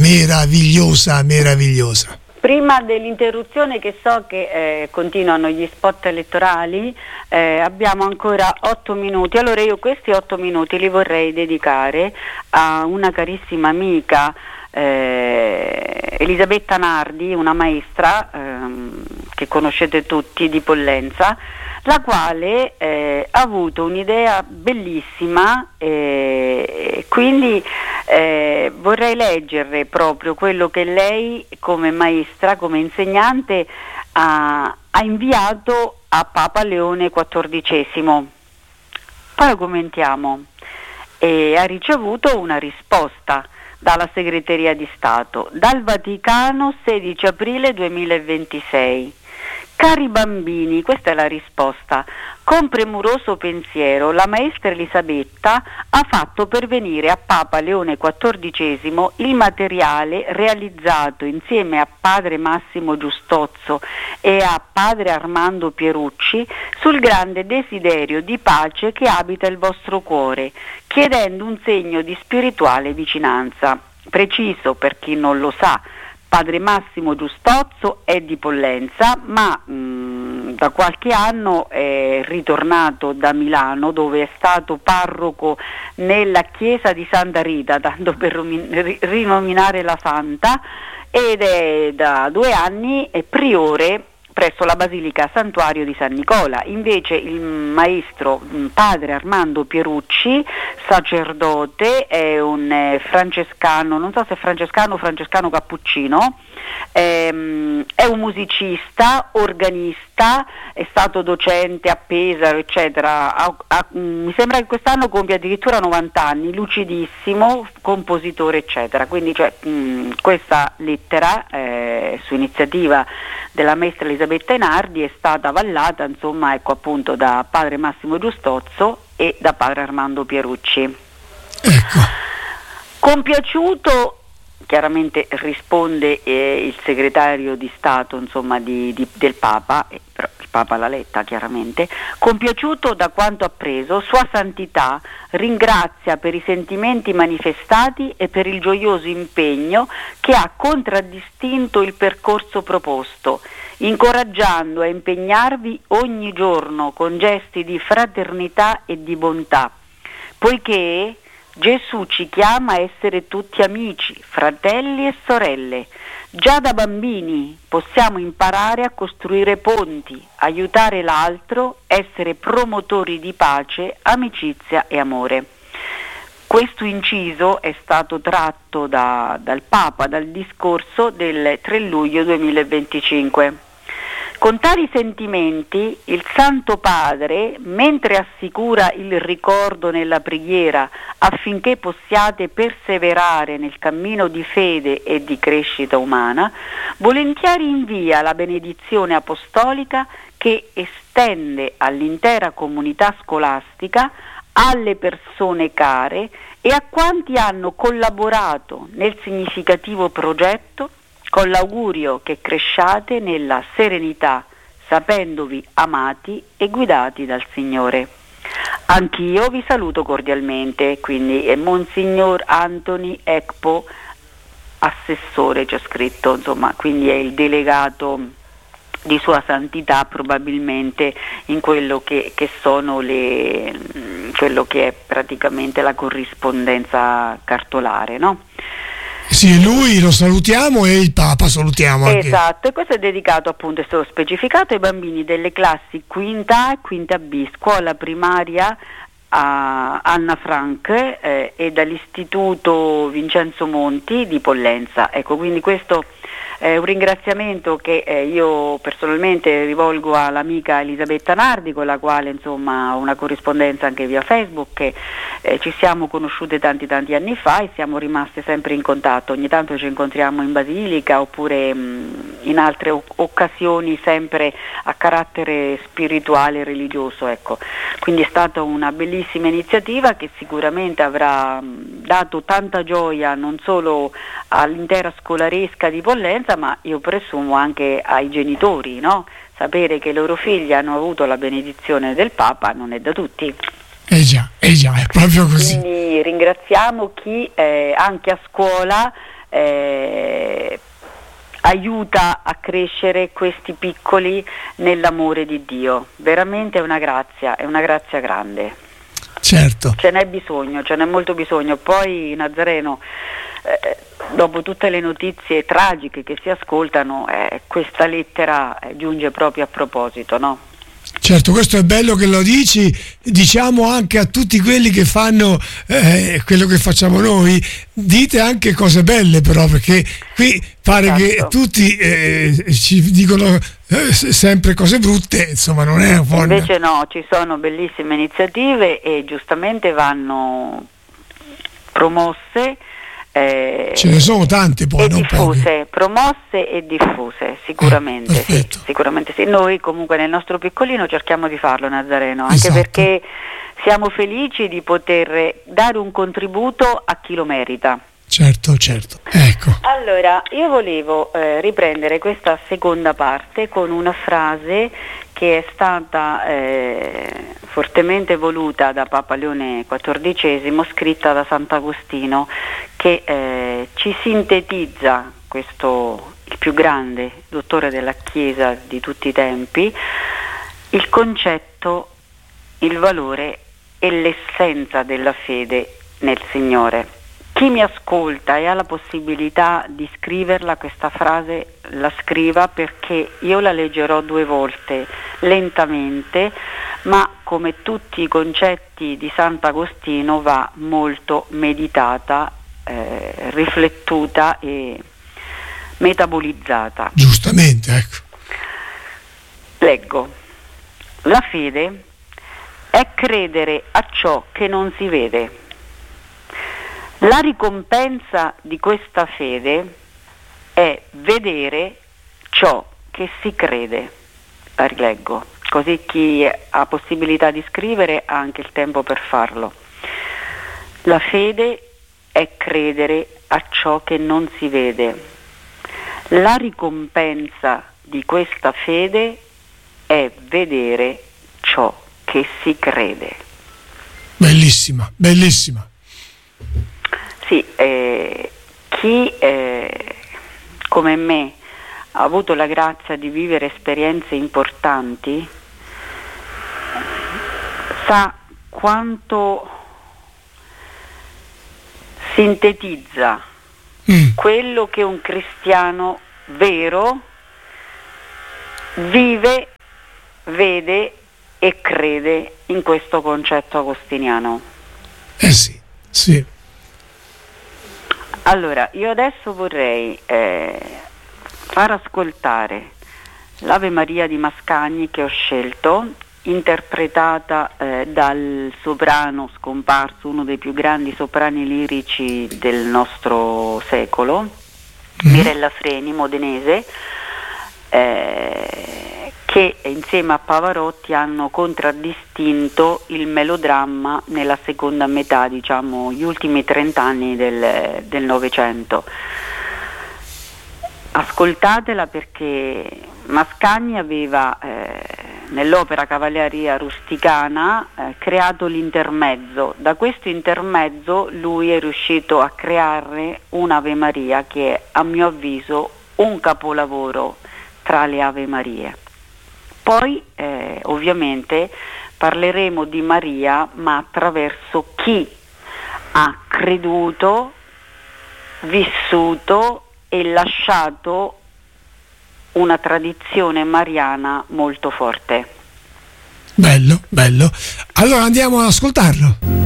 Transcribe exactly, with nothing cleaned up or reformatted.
meravigliosa, meravigliosa. Prima dell'interruzione, che so che eh, continuano gli spot elettorali, eh, abbiamo ancora otto minuti. Allora io questi otto minuti li vorrei dedicare a una carissima amica, eh, Elisabetta Nardi, una maestra ehm, che conoscete tutti di Pollenza, la quale eh, ha avuto un'idea bellissima, eh, quindi eh, vorrei leggere proprio quello che lei come maestra, come insegnante ha, ha inviato a Papa Leone quattordicesimo. Poi lo commentiamo. E ha ricevuto una risposta dalla Segreteria di Stato, dal Vaticano, sedici aprile duemilaventisei. Cari bambini, questa è la risposta. Con premuroso pensiero la maestra Elisabetta ha fatto pervenire a Papa Leone quattordicesimo il materiale realizzato insieme a padre Massimo Giustozzo e a padre Armando Pierucci sul grande desiderio di pace che abita il vostro cuore, chiedendo un segno di spirituale vicinanza. Preciso, per chi non lo sa, padre Massimo Giustozzo è di Pollenza, ma mh, da qualche anno è ritornato da Milano, dove è stato parroco nella chiesa di Santa Rita, tanto per rinominare la santa, ed è da due anni è priore presso la Basilica Santuario di San Nicola. Invece il maestro padre Armando Pierucci, sacerdote, è un eh, francescano, non so se è francescano o francescano cappuccino, ehm, è un musicista, organista, è stato docente a Pesaro, eccetera. Ha, ha, mi sembra che quest'anno compia addirittura novanta anni, lucidissimo, compositore, eccetera. Quindi cioè, mh, questa lettera, eh, su iniziativa della maestra Elisabetta Nardi, è stata avallata, insomma, ecco, appunto, da padre Massimo Giustozzo e da padre Armando Pierucci. Ecco. Compiaciuto, chiaramente risponde eh, il segretario di Stato, insomma, di, di, del Papa, eh, però il Papa l'ha letta chiaramente, compiaciuto da quanto appreso, Sua Santità ringrazia per i sentimenti manifestati e per il gioioso impegno che ha contraddistinto il percorso proposto, incoraggiando a impegnarvi ogni giorno con gesti di fraternità e di bontà, poiché Gesù ci chiama a essere tutti amici, fratelli e sorelle. Già da bambini possiamo imparare a costruire ponti, aiutare l'altro, essere promotori di pace, amicizia e amore. Questo inciso è stato tratto da, dal Papa, dal discorso del tre luglio duemilaventicinque. Con tali sentimenti il Santo Padre, mentre assicura il ricordo nella preghiera affinché possiate perseverare nel cammino di fede e di crescita umana, volentieri invia la benedizione apostolica che estende all'intera comunità scolastica, alle persone care e a quanti hanno collaborato nel significativo progetto, con l'augurio che cresciate nella serenità, sapendovi amati e guidati dal Signore. Anch'io vi saluto cordialmente, quindi è Monsignor Anthony Ekpo, assessore, c'è scritto, insomma, quindi è il delegato di Sua Santità probabilmente in quello che, che sono le, quello che è praticamente la corrispondenza cartolare, no? Sì, lui lo salutiamo e il Papa salutiamo anche. Esatto, e questo è dedicato, appunto, è stato specificato ai bambini delle classi quinta e quinta B, scuola primaria a Anna Frank eh, e dall'Istituto Vincenzo Monti di Pollenza. Ecco, quindi questo è un ringraziamento che eh, io personalmente rivolgo all'amica Elisabetta Nardi, con la quale insomma ho una corrispondenza anche via Facebook, che eh, ci siamo conosciute tanti tanti anni fa e siamo rimaste sempre in contatto. Ogni tanto ci incontriamo in basilica oppure mh, in altre o- occasioni sempre a carattere spirituale e religioso, ecco. Quindi è stata una bellissima iniziativa che sicuramente avrà mh, dato tanta gioia non solo all'intera scolaresca di Pollenza, ma io presumo anche ai genitori, no? Sapere che i loro figli hanno avuto la benedizione del Papa non è da tutti. Eh già, eh già, è proprio così. Quindi ringraziamo chi eh, anche a scuola eh, aiuta a crescere questi piccoli nell'amore di Dio. Veramente è una grazia, è una grazia grande. Certo. Ce n'è bisogno, ce n'è molto bisogno. Poi Nazareno, eh, dopo tutte le notizie tragiche che si ascoltano, eh, questa lettera eh, giunge proprio a proposito, no? Certo, questo è bello che lo dici, diciamo anche a tutti quelli che fanno eh, quello che facciamo noi, dite anche cose belle però, perché qui pare esatto. che tutti eh, ci dicono eh, sempre cose brutte, insomma non è un po'... Invece no, ci sono bellissime iniziative e giustamente vanno promosse. Eh, Ce ne sono tante poi, e non diffuse, poche. promosse e diffuse, sicuramente, eh, sì, sicuramente sì. Noi comunque nel nostro piccolino cerchiamo di farlo, Nazareno, anche esatto. perché siamo felici di poter dare un contributo a chi lo merita. Certo, certo. Ecco. Allora, io volevo eh, riprendere questa seconda parte con una frase che è stata eh, fortemente voluta da Papa Leone quattordicesimo, scritta da Sant'Agostino, che eh, ci sintetizza questo, il più grande dottore della Chiesa di tutti i tempi, il concetto, il valore e l'essenza della fede nel Signore. Chi mi ascolta e ha la possibilità di scriverla, questa frase la scriva, perché io la leggerò due volte lentamente, ma come tutti i concetti di Sant'Agostino va molto meditata, eh, riflettuta e metabolizzata. Giustamente, ecco. Leggo. La fede è credere a ciò che non si vede. La ricompensa di questa fede è vedere ciò che si crede. La rileggo, così chi ha possibilità di scrivere ha anche il tempo per farlo. La fede è credere a ciò che non si vede. La ricompensa di questa fede è vedere ciò che si crede. Bellissima, bellissima. Sì, eh, chi eh, come me ha avuto la grazia di vivere esperienze importanti sa quanto sintetizza mm. quello che un cristiano vero vive, vede e crede in questo concetto agostiniano. Eh sì, sì. Allora, io adesso vorrei eh, far ascoltare l'Ave Maria di Mascagni che ho scelto, interpretata eh, dal soprano scomparso, uno dei più grandi soprani lirici del nostro secolo, mm. Mirella Freni, modenese, eh, che insieme a Pavarotti hanno contraddistinto il melodramma nella seconda metà, diciamo gli ultimi trent'anni del, del Novecento. Ascoltatela perché Mascagni aveva eh, nell'opera Cavalleria Rusticana eh, creato l'intermezzo. Da questo intermezzo lui è riuscito a creare un'Ave Maria che è, a mio avviso, un capolavoro tra le Ave Marie. Poi eh, ovviamente parleremo di Maria, ma attraverso chi ha creduto, vissuto e lasciato una tradizione mariana molto forte. Bello, bello. Allora andiamo ad ascoltarlo.